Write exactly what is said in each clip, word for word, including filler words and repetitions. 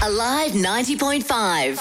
Alive ninety point five.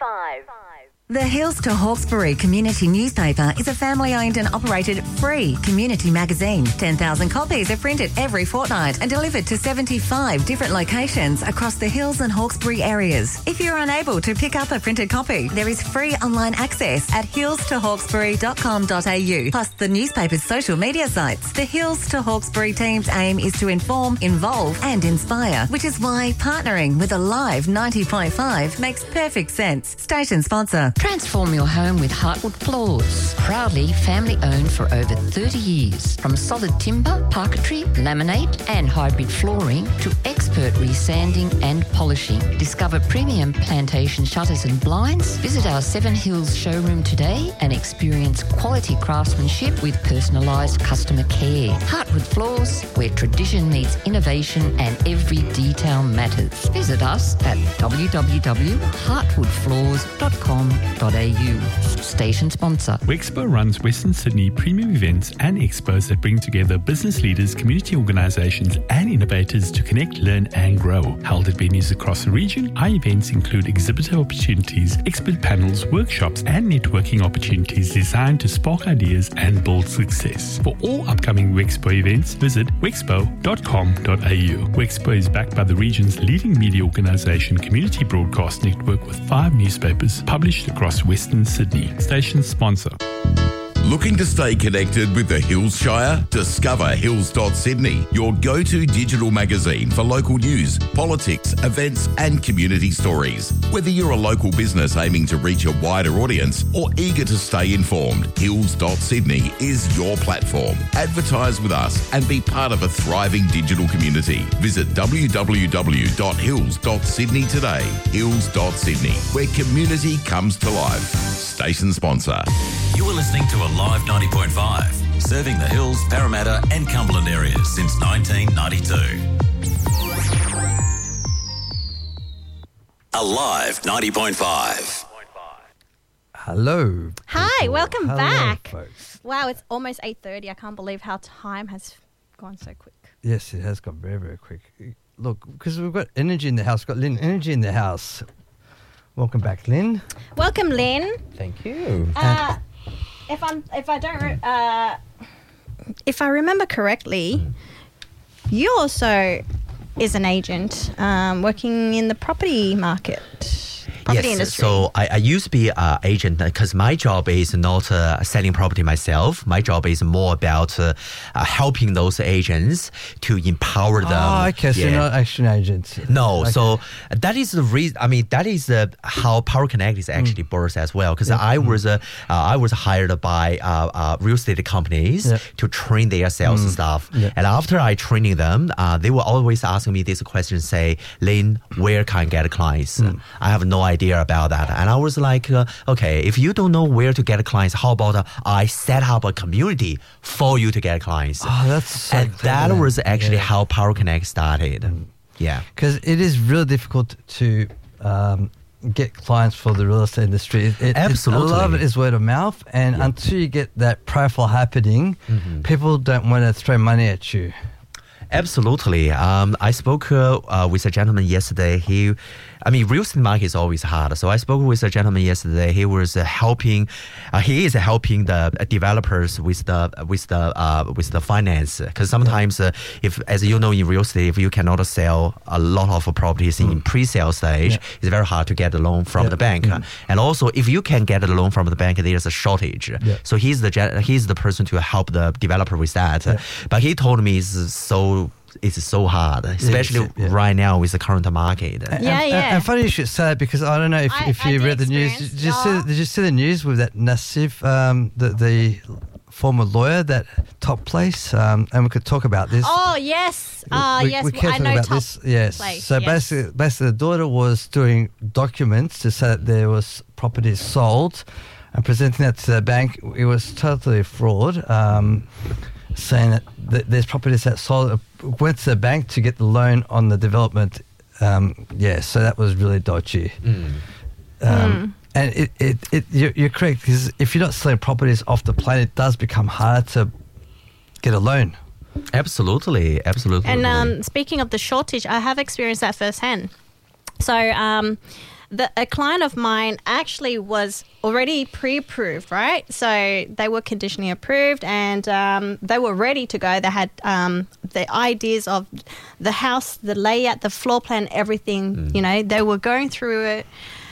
The Hills to Hawkesbury Community Newspaper is a family-owned and operated free community magazine. ten thousand copies are printed every fortnight and delivered to seventy-five different locations across the Hills and Hawkesbury areas. If you're unable to pick up a printed copy, there is free online access at hills to hawkesbury dot com dot a u, plus the newspaper's social media sites. The Hills to Hawkesbury team's aim is to inform, involve and inspire, which is why partnering with Alive ninety point five makes perfect sense. Station sponsor. Transform your home with Heartwood Floors. Proudly family-owned for over thirty years. From solid timber, parquetry, laminate and hybrid flooring to expert resanding and polishing. Discover premium plantation shutters and blinds. Visit our Seven Hills showroom today and experience quality craftsmanship with personalised customer care. Heartwood Floors, where tradition meets innovation and every detail matters. Visit us at w w w dot heartwood floors dot com dot a u. Station sponsor. Wexpo runs Western Sydney premium events and expos that bring together business leaders, community organisations and innovators to connect, learn and grow. Held at venues across the region, our events include exhibitor opportunities, expert panels, workshops and networking opportunities designed to spark ideas and build success. For all upcoming Wexpo events, visit wexpo dot com dot a u. Wexpo is backed by the region's leading media organisation, Community Broadcast Network, with five newspapers published across Western Sydney. Station sponsor. Looking to stay connected with the Hills Shire? Discover hills dot sydney, your go-to digital magazine for local news, politics, events and community stories. Whether you're a local business aiming to reach a wider audience or eager to stay informed, hills dot sydney is your platform. Advertise with us and be part of a thriving digital community. Visit w w w dot hills dot sydney today. hills dot sydney, where community comes to life. Station sponsor. You are listening to Alive ninety point five, serving the Hills, Parramatta and Cumberland areas since nineteen ninety-two. Alive ninety point five. Hello. Hi, people. welcome Hello, back. Folks. Wow, it's almost eight thirty. I can't believe how time has gone so quick. Yes, it has gone very, very quick. Look, because we've got energy in the house. We've got Lynn Energy in the house. Welcome back, Lynn. Welcome, Lynn. Thank you. Uh, if I'm, if I don't, re- uh, if I remember correctly, mm. you also is an agent um, working in the property market. Property yes, industry. so I, I used to be an agent because my job is not uh, selling property myself. My job is more about uh, uh, helping those agents to empower them. Oh, okay, so yeah. you're not actually an agent. No, okay. so that is the reason. I mean, that is uh, how Power Connect is actually mm. birthed as well. Because yeah. I mm. was uh, uh, I was hired by uh, uh, real estate companies yeah. to train their sales mm. staff. Yeah. And after I training them, uh, they were always asking me this question: "Say, Lynn, where can I get clients?" Mm. I have no idea. idea about that. And I was like, uh, okay, if you don't know where to get clients, how about uh, I set up a community for you to get clients? Oh, that's so And that clever. was actually yeah. how Power Connect started. Mm. Yeah. Because it is really difficult to um, get clients for the real estate industry. It, it, Absolutely. A lot of it is word of mouth. And yeah. until you get that profile happening, mm-hmm. people don't want to throw money at you. Absolutely. Um, I spoke uh, uh, with a gentleman yesterday. He, I mean, real estate market is always hard. So I spoke with a gentleman yesterday. He was uh, helping. Uh, he is helping the uh, developers with the with the uh, with the finance. Because sometimes, uh, if as you know, in real estate, if you cannot sell a lot of properties mm. in pre-sale stage, yeah. it's very hard to get a loan from yeah. the bank. Mm. And also, if you can get a loan from the bank, there's a shortage. Yeah. So he's the he's the person to help the developer with that. Yeah. But he told me it's so. It's so hard, especially yeah, yeah. right now with the current market. And, yeah, and, yeah. And funny you should say it because I don't know if, I, if I you read the news. Did you, see, did you see the news with that Nassif, um, the, the former lawyer, that top place? Um, and we could talk about this. Oh, yes. Uh, we, yes, we can I talk know about top this. Yes. place. So yes. basically, basically, the daughter was doing documents to say that there was properties sold and presenting that to the bank. It was totally fraud. Um, saying that th- there's properties that sold, went to the bank to get the loan on the development. Um, yeah, so that was really dodgy. Mm. Um, mm. And it, it, it, you're, you're correct, because if you're not selling properties off the plane, it does become harder to get a loan. Absolutely, absolutely. And um, speaking of the shortage, I have experienced that firsthand. So um, the, a client of mine actually was already pre-approved, right? So they were conditionally approved and um, they were ready to go. They had um, the ideas of the house, the layout, the floor plan, everything, mm. you know, they were going through it.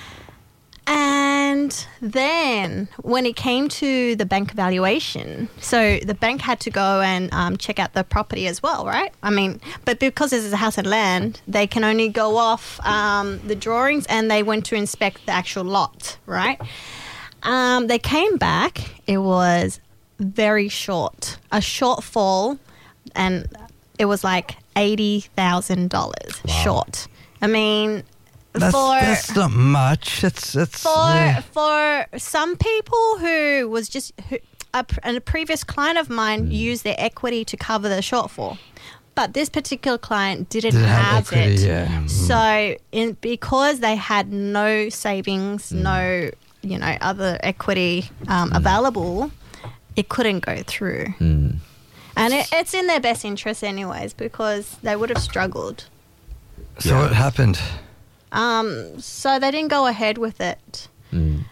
And then when it came to the bank valuation, so the bank had to go and um, check out the property as well, right? I mean, but because this is a house and land, they can only go off um, the drawings and they went to inspect the actual lot, right? Um, they came back, it was very short, a shortfall, and it was like eighty thousand dollars wow. short. I mean... That's, for, that's not much. It's it's for yeah. for some people who was just who, a, a previous client of mine mm. used their equity to cover the shortfall, but this particular client didn't, didn't have, have equity, it. Yeah. Mm. So in because they had no savings, mm. no you know other equity um, mm. available, it couldn't go through. Mm. And it, it's in their best interest anyways because they would have struggled. So yeah. what happened? Um, so they didn't go ahead with it. Mm.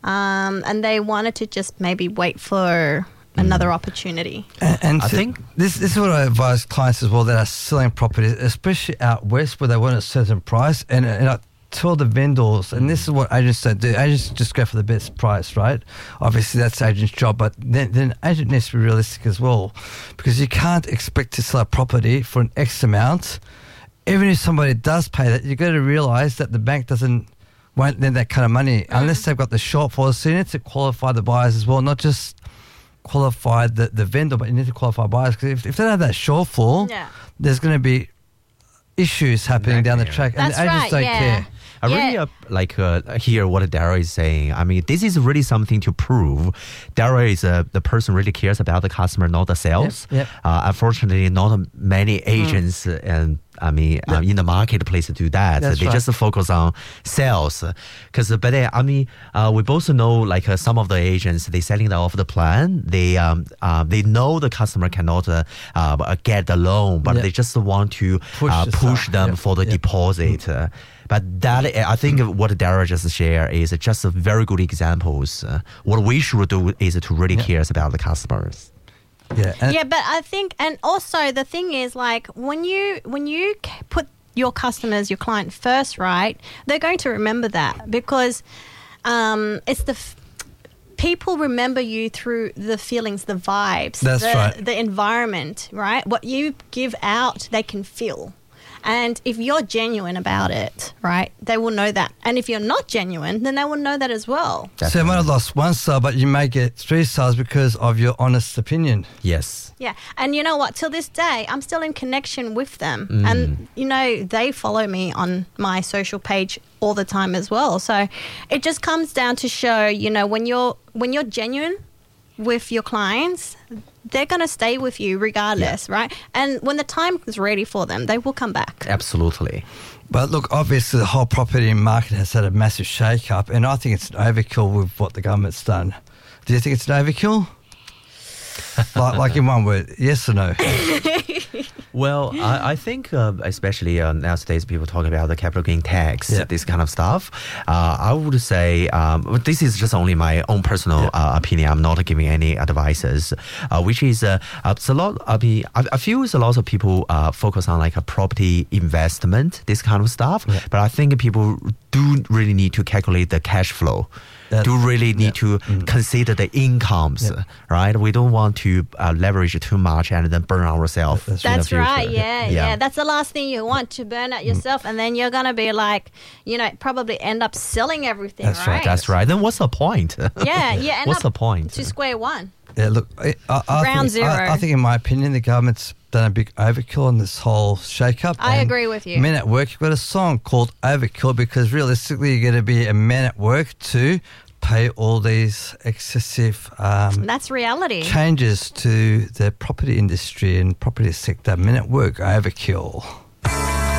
Um, and they wanted to just maybe wait for another mm. opportunity. And, and I think this, this is what I advise clients as well that are selling properties, especially out west where they want a certain price. And, and I tell the vendors, and this is what agents don't do. Agents just go for the best price, right? Obviously, that's the agent's job, but then, then an agent needs to be realistic as well because you can't expect to sell a property for an X amount. Even if somebody does pay that, you've got to realise that the bank doesn't won't lend that kind of money mm. unless they've got the shortfall. So you need to qualify the buyers as well, not just qualify the, the vendor, but you need to qualify buyers because if, if they don't have that shortfall, yeah. there's going to be issues happening exactly. down the track, That's and the agents right, don't yeah. care. I yeah. really uh, like uh, hear what Dara is saying. I mean, this is really something to prove. Dara is uh, the person really cares about the customer, not the sales. Yep, yep. Uh, unfortunately, not many agents mm. and I mean, yep. um, in the marketplace to do that. That's they right. just focus on sales. Because, but uh, I mean, uh, we both know like uh, some of the agents, they selling the off the plan. They um uh, they know the customer cannot uh, uh, get the loan, but yep. they just want to push, uh, push them yep. for the yep. deposit. Mm. Uh, But that, I think what Dara just shared is just a very good examples. Uh, what we should do is to really yeah. care about the customers. Yeah, yeah, but I think, and also the thing is, like when you when you put your customers, your client first, right? They're going to remember that because um, it's the f- people remember you through the feelings, the vibes, That's the, right. the environment, right? What you give out, they can feel. And if you're genuine about it, right, they will know that. And if you're not genuine, then they will know that as well. Definitely. So you might have lost one sale, but you may get three sales because of your honest opinion. Yes. Yeah. And you know what? Till this day, I'm still in connection with them. Mm. And, you know, they follow me on my social page all the time as well. So it just comes down to show, you know, when you're when you're genuine with your clients, they're going to stay with you regardless, yeah. right? And when the time is ready for them, they will come back. Absolutely. But look, obviously the whole property market has had a massive shake-up, and I think it's an overkill with what the government's done. Do you think it's an overkill? like, like in one word, yes or no? Well, I, I think uh, especially uh, nowadays people talk about the capital gain tax, yeah. this kind of stuff. Uh, I would say, um, this is just only my own personal yeah. uh, opinion. I'm not giving any advices, uh, which is uh, uh, it's a lot. I mean, I, I feel it's a lot of people uh, focus on like a property investment, this kind of stuff. Yeah. But I think people do really need to calculate the cash flow. That, do really need yeah. to mm. consider the incomes, yeah. right? We don't want to uh, leverage too much and then burn ourselves. That's, That's right, yeah, yeah, yeah. That's the last thing you want, to burn out yourself, mm. and then you're going to be like, you know, probably end up selling everything, That's right? right? That's right. Then what's the point? Yeah, yeah. End what's up the point? To square one. Yeah, look, I, I, I Ground think, zero. I, I think in my opinion, the government's done a big overkill on this whole shake-up. I agree with you. Men at Work, you've got a song called Overkill because realistically you're going to be a man at work to pay all these excessive um, that's reality changes to the property industry and property sector. Men at Work, overkill.